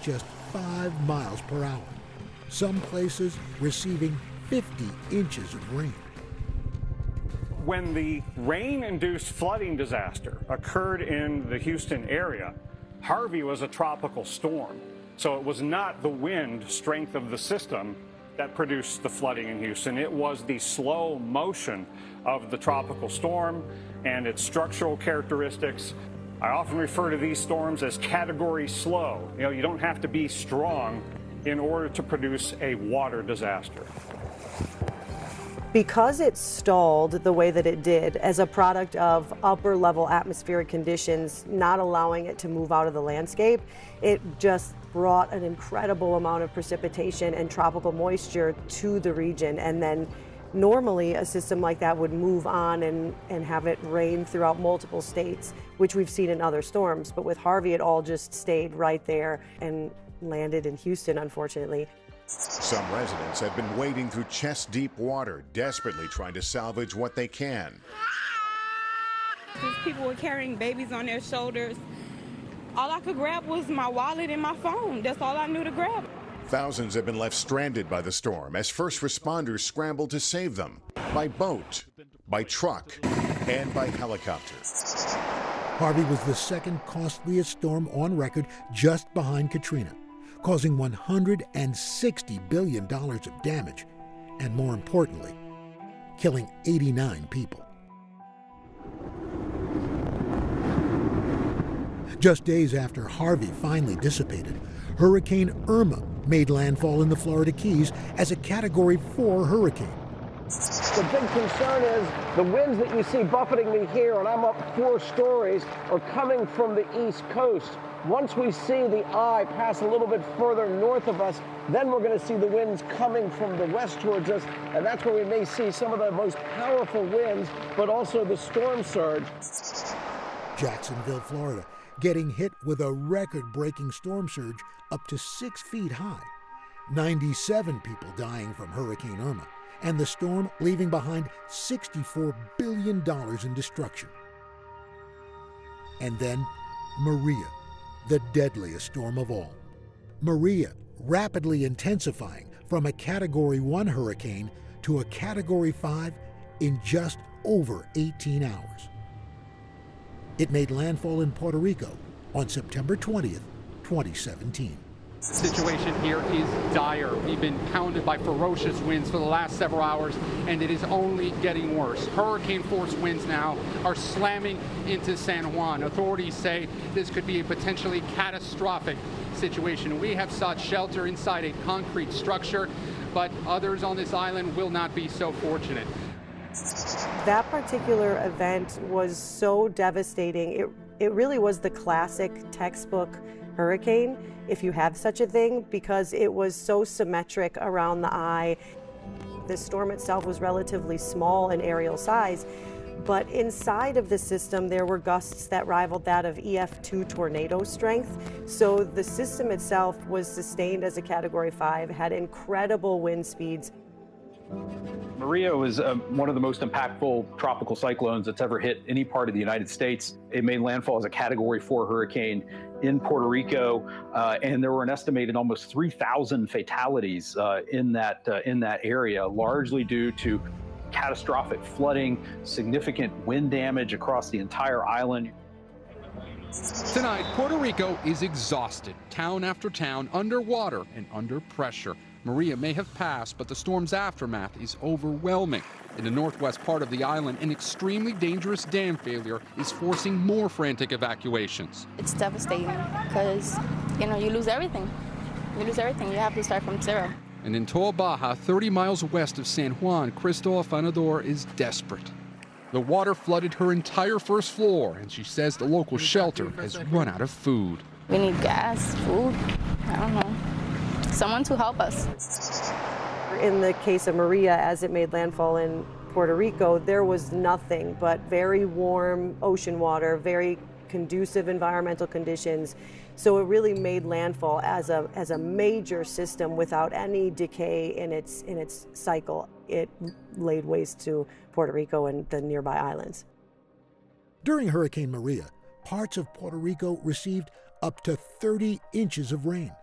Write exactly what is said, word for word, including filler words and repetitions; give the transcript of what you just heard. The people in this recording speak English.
just five miles per hour, some places receiving fifty inches of rain. When the rain-induced flooding disaster occurred in the Houston area, Harvey was a tropical storm, so it was not the wind strength of the system that produced the flooding in Houston. It was the slow motion of the tropical storm and its structural characteristics. I often refer to these storms as category slow. You know, you don't have to be strong in order to produce a water disaster. Because it stalled the way that it did as a product of upper level atmospheric conditions not allowing it to move out of the landscape, it just brought an incredible amount of precipitation and tropical moisture to the region. And then normally a system like that would move on and, and have it rain throughout multiple states, which we've seen in other storms. But with Harvey, it all just stayed right there and landed in Houston, unfortunately. Some residents have been wading through chest-deep water, desperately trying to salvage what they can. These people were carrying babies on their shoulders. All I could grab was my wallet and my phone. That's all I knew to grab. Thousands have been left stranded by the storm as first responders scrambled to save them by boat, by truck, and by helicopter. Harvey was the second costliest storm on record, just behind Katrina, causing one hundred sixty billion dollars of damage, and more importantly, killing eighty-nine people. Just days after Harvey finally dissipated, Hurricane Irma made landfall in the Florida Keys as a Category four hurricane. The big concern is the winds that you see buffeting me here, and I'm up four stories, are coming from the East Coast. Once we see the eye pass a little bit further north of us, then we're going to see the winds coming from the west towards us, and that's where we may see some of the most powerful winds, but also the storm surge. Jacksonville, Florida, getting hit with a record-breaking storm surge up to six feet high. ninety-seven people dying from Hurricane Irma, and the storm leaving behind sixty-four billion dollars in destruction. And then Maria, the deadliest storm of all. Maria rapidly intensifying from a Category one hurricane to a Category five in just over eighteen hours. It made landfall in Puerto Rico on September twentieth, twenty seventeen. The situation here is dire. We've been pounded by ferocious winds for the last several hours, and it is only getting worse. Hurricane-force winds now are slamming into San Juan. Authorities say this could be a potentially catastrophic situation. We have sought shelter inside a concrete structure, but others on this island will not be so fortunate. That particular event was so devastating. It, it really was the classic textbook hurricane, if you have such a thing, because it was so symmetric around the eye. The storm itself was relatively small in aerial size, but inside of the system there were gusts that rivaled that of E F two tornado strength. So the system itself was sustained as a Category five, had incredible wind speeds. Maria was um, one of the most impactful tropical cyclones that's ever hit any part of the United States. It made landfall as a Category four hurricane in Puerto Rico, uh, and there were an estimated almost three thousand fatalities uh, in that uh, in that area, largely due to catastrophic flooding, significant wind damage across the entire island. Tonight, Puerto Rico is exhausted. Town after town underwater and under pressure. Maria may have passed, but the storm's aftermath is overwhelming. In the northwest part of the island, an extremely dangerous dam failure is forcing more frantic evacuations. It's devastating because, you know, you lose everything. You lose everything. You have to start from zero. And in Toa Baja, thirty miles west of San Juan, Crystal Afanador is desperate. The water flooded her entire first floor, and she says the local shelter has run out of food. We need gas, food, I don't know, someone to help us. In the case of Maria, as it made landfall in Puerto Rico, there was nothing but very warm ocean water, very conducive environmental conditions. So it really made landfall as a as a major system without any decay in its in its cycle. It laid waste to Puerto Rico and the nearby islands. During Hurricane Maria, parts of Puerto Rico received up to thirty inches of rain.